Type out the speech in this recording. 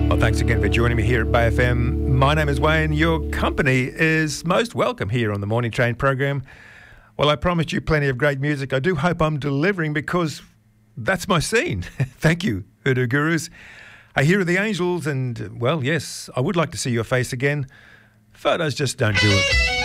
Well, thanks again for joining me here at Bay FM. My name is Wayne. Your company is most welcome here on the Morning Train program. Well, I promised you plenty of great music. I do hope I'm delivering because that's my scene. Thank you, Hoodoo Gurus. Here are the Angels and, well, yes, I would like to see your face again. Photos just don't do it.